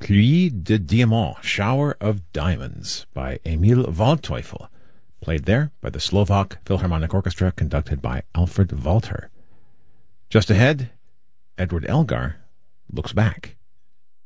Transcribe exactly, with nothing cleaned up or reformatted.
Pluie de Diamants, Shower of Diamonds, by Emil Waldteufel, played there by the Slovak Philharmonic Orchestra, conducted by Alfred Walter. Just ahead, Edward Elgar looks back.